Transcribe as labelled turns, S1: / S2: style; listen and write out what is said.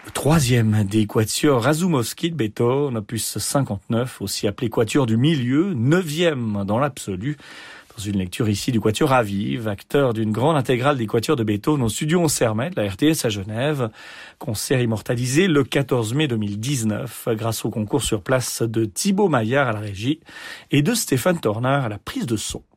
S1: Le troisième des quatuors Razumowski de Beethoven, opus 59, aussi appelé quatuor du milieu, neuvième dans l'absolu. Dans une lecture ici du quatuor Aviv, acteur d'une grande intégrale des quatuors de Beethoven au studio Onsermet de la RTS à Genève. Concert immortalisé le 14 mai 2019 grâce au concours sur place de Thibaut Maillard à la régie et de Stéphane Tornard à la prise de son.